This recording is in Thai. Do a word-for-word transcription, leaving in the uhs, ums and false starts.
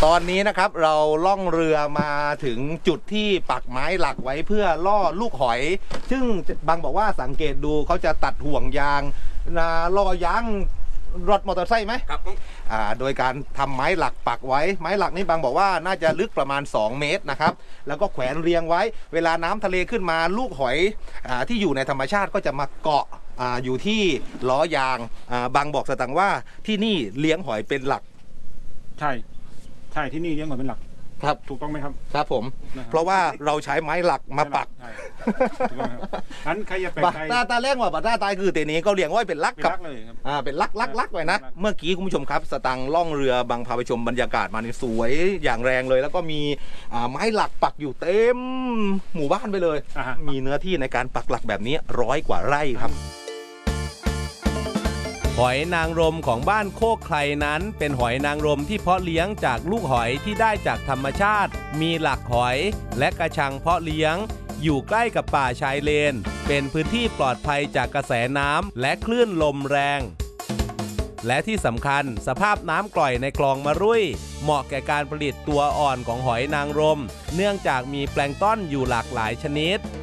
ตอนนี้นะครับเราล่องเรือมาถึงจุดที่ปักไม้หลักไว้เพื่อล่อลูกหอยซึ่งบางบอกว่าสังเกตดูเขาจะตัดห่วงยางนะล่อยางรถมอเตอร์ไซค์ไหมครับอ่าโดยการทำไม้หลักปักไว้ไม้หลักนี่บางบอกว่าน่าจะลึกประมาณสองเมตรนะครับแล้วก็แขวนเรียงไว้เวลาน้ำทะเลขึ้นมาลูกหอยอ่าที่อยู่ในธรรมชาติก็จะมาเกาะอ่าอยู่ที่ล้อยางอ่าบางบอกสตังว่าที่นี่เลี้ยงหอยเป็นหลักใช่ใช่ที่นี่เลี้ยงหอยเป็นหลักครับถูกต้องไหมครับครับผมเพราะว่าเราใช้ไม้หลักมาปักถูกต้องครับงั้นใครจะไปตาตาแรกว่าตาตายคือเตนี้ก็เลี้ยงไว้เป็นลักครับอ่าเป็นลักลักลักไว้นะเมื่อกี้คุณผู้ชมครับสตังล่องเรือบางพาไปชมบรรยากาศมานี่สวยอย่างแรงเลยแล้วก็มีไม้หลักปักอยู่เต็มหมู่บ้านไปเลยมีเนื้อที่ในการปักหลักแบบนี้ร้อยกว่าไร่ครับหอยนางรมของบ้านโคกใครนั้นเป็นหอยนางรมที่เพาะเลี้ยงจากลูกหอยที่ได้จากธรรมชาติมีหลักหอยและกระชังเพาะเลี้ยงอยู่ใกล้กับป่าชายเลนเป็นพื้นที่ปลอดภัยจากกระแสน้ำและคลื่นลมแรงและที่สำคัญสภาพน้ำกร่อยในคลองมะรุ่ยเหมาะแก่การผลิตตัวอ่อนของหอยนางรมเนื่องจากมีแพลงก์ต้นอยู่หลากหลายชนิด